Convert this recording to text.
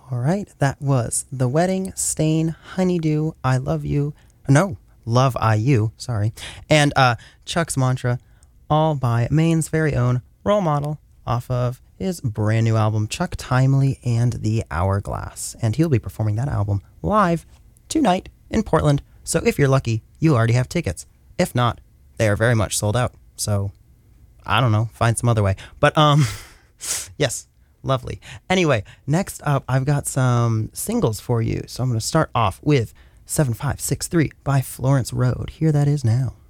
All right, that was The Wedding, Stain, Honeydew, I Love You. No, Love I You, sorry. And Chuck's Mantra, all by Maine's very own Role Model, off of his brand new album, Chuck Timely and the Hourglass. And he'll be performing that album live tonight in Portland. So if you're lucky, you already have tickets. If not, they are very much sold out. So, I don't know, find some other way. But, yes, lovely. Anyway, next up, I've got some singles for you. So I'm going to start off with 7563 by Florence Road. Here that is now.